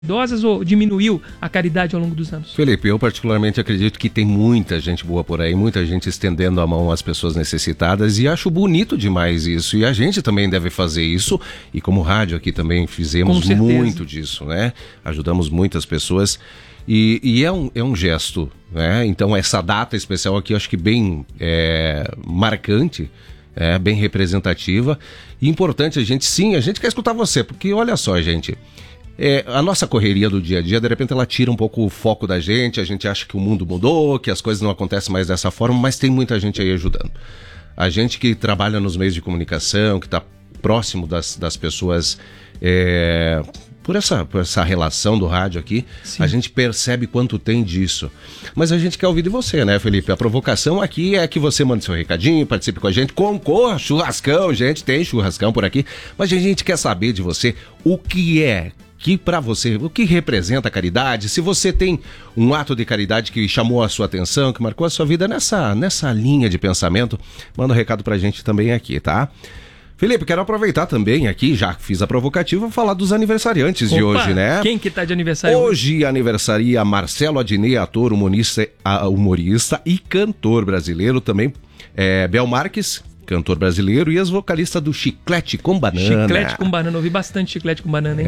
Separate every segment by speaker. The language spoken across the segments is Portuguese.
Speaker 1: idosas ou diminuiu a caridade ao longo dos anos?
Speaker 2: Felipe, eu particularmente acredito que tem muita gente boa por aí, muita gente estendendo a mão às pessoas necessitadas e acho bonito demais isso. E a gente também deve fazer isso e como rádio aqui também fizemos muito disso, né? Ajudamos muitas pessoas e é um gesto, né? Então essa data especial aqui eu acho que bem marcante, bem representativa e importante a gente quer escutar você, porque olha só, gente... a nossa correria do dia a dia, de repente ela tira um pouco o foco da gente, a gente acha que o mundo mudou, que as coisas não acontecem mais dessa forma, mas tem muita gente aí ajudando. A gente que trabalha nos meios de comunicação, que está próximo das pessoas, por essa relação do rádio aqui, sim, a gente percebe quanto tem disso. Mas a gente quer ouvir de você, né, Felipe? A provocação aqui é que você mande seu recadinho, participe com a gente, concorra, churrascão, gente, tem churrascão por aqui, mas a gente quer saber de você o que para você, o que representa a caridade, se você tem um ato de caridade que chamou a sua atenção, que marcou a sua vida nessa linha de pensamento, manda um recado pra gente também aqui, tá? Felipe, quero aproveitar também aqui, já fiz a provocativa, falar dos aniversariantes de hoje, né?
Speaker 1: Quem que tá de aniversário?
Speaker 2: Hoje aniversaria Marcelo Adnet, ator, humorista e cantor brasileiro também, Bel Marques, cantor brasileiro, e as vocalistas do Chiclete com Banana.
Speaker 1: Chiclete com Banana, ouvi bastante Chiclete com Banana, hein?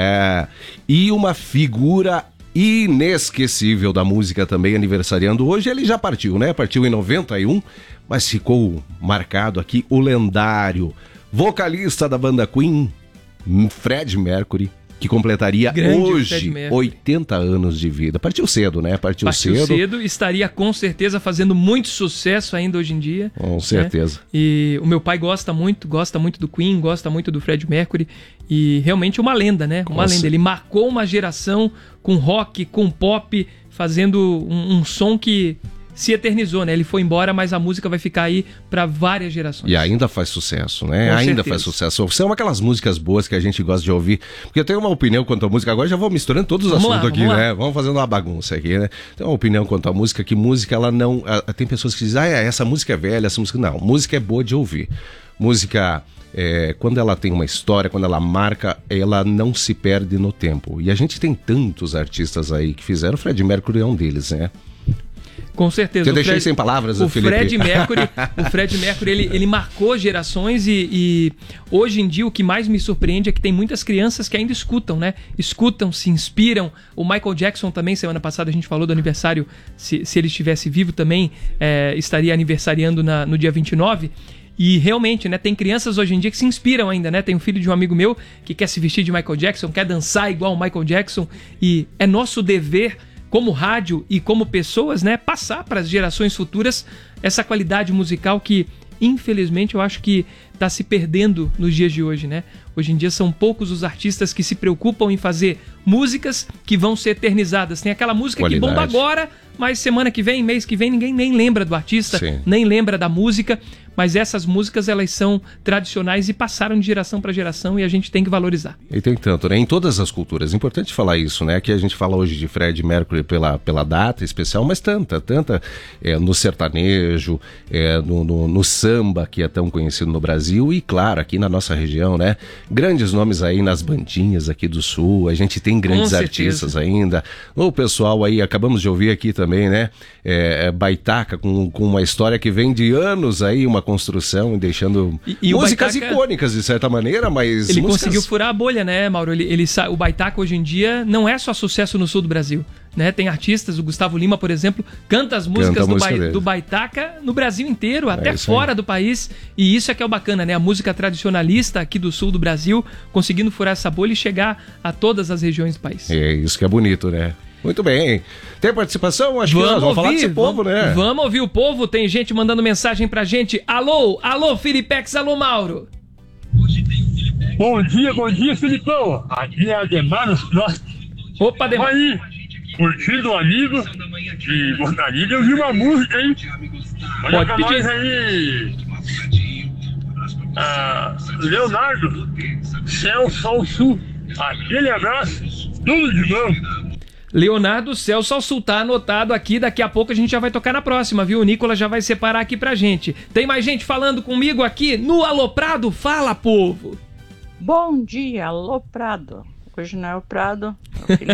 Speaker 2: E uma figura inesquecível da música também aniversariando hoje, ele já partiu, né? Partiu em 91, mas ficou marcado aqui o lendário vocalista da banda Queen, Freddie Mercury, que completaria hoje 80 anos de vida. Partiu cedo, né? Partiu cedo.
Speaker 1: Estaria com certeza fazendo muito sucesso ainda hoje em dia.
Speaker 2: Com certeza.
Speaker 1: Né? E o meu pai gosta muito do Queen, gosta muito do Freddie Mercury. E realmente uma lenda, né? Uma lenda. Ele marcou uma geração com rock, com pop, fazendo um som que se eternizou, né? Ele foi embora, mas a música vai ficar aí para várias gerações.
Speaker 2: E ainda faz sucesso, né? Ainda faz sucesso. São aquelas músicas boas que a gente gosta de ouvir. Porque eu tenho uma opinião quanto à música. Agora já vou misturando todos os assuntos aqui, né? Vamos fazendo uma bagunça aqui, né? Tenho uma opinião quanto à música, que música, ela não... Tem pessoas que dizem, essa música é velha, essa música... Não, música é boa de ouvir. Música... quando ela tem uma história, quando ela marca, ela não se perde no tempo. E a gente tem tantos artistas aí que fizeram. O Freddie Mercury é um deles, né?
Speaker 1: Com certeza.
Speaker 2: Eu deixei sem palavras, Felipe.
Speaker 1: O Freddie Mercury, ele marcou gerações e hoje em dia o que mais me surpreende é que tem muitas crianças que ainda escutam, né? Escutam, se inspiram. O Michael Jackson também, semana passada a gente falou do aniversário, se ele estivesse vivo também, estaria aniversariando no dia 29. E realmente, né, tem crianças hoje em dia que se inspiram ainda, né? Tem um filho de um amigo meu que quer se vestir de Michael Jackson, quer dançar igual o Michael Jackson. E é nosso dever, como rádio e como pessoas, né, passar para as gerações futuras essa qualidade musical que, infelizmente, eu acho que está se perdendo nos dias de hoje, né? Hoje em dia são poucos os artistas que se preocupam em fazer músicas que vão ser eternizadas. Tem aquela música que bomba agora, mas semana que vem, mês que vem, ninguém nem lembra do artista, nem lembra da música. Mas essas músicas, elas são tradicionais e passaram de geração para geração e a gente tem que valorizar.
Speaker 2: E tem tanto, né? Em todas as culturas. É importante falar isso, né? Que a gente fala hoje de Freddie Mercury pela data especial, mas tanta no sertanejo, no samba, que é tão conhecido no Brasil, e claro, aqui na nossa região, né? Grandes nomes aí nas bandinhas aqui do Sul, a gente tem grandes artistas ainda. O pessoal aí, acabamos de ouvir aqui também, né? Baitaca, com uma história que vem de anos aí, uma construção, deixando músicas icônicas de certa maneira, mas
Speaker 1: ele conseguiu furar a bolha, né, Mauro? O Baitaca hoje em dia não é só sucesso no sul do Brasil, né? Tem artistas, o Gustavo Lima, por exemplo, canta as músicas do Baitaca no Brasil inteiro, até fora do país, e isso é que é o bacana, né? A música tradicionalista aqui do sul do Brasil conseguindo furar essa bolha e chegar a todas as regiões do país.
Speaker 2: É isso que é bonito, né? Muito bem. Tem participação? Acho que nós vamos falar desse povo, né?
Speaker 1: Vamos ouvir o povo. Tem gente mandando mensagem pra gente. Alô, Filipex, alô, Mauro.
Speaker 3: Bom dia, Filipão. Aqui é Ademar,
Speaker 1: Opa, Ademar.
Speaker 3: Aí, curtindo o amigo e gostaria de ouvir uma música, hein?
Speaker 1: Pode pedir.
Speaker 3: Nós aí. Leonardo, Céu, Sol, Sul. Aquele abraço, tudo de bom.
Speaker 1: Leonardo, Céu, Sol, Sul, tá anotado aqui. Daqui a pouco a gente já vai tocar na próxima, viu? O Nicolas já vai separar aqui pra gente. Tem mais gente falando comigo aqui no Aloprado? Fala, povo!
Speaker 4: Bom dia, Aloprado. Hoje não é o Prado, é o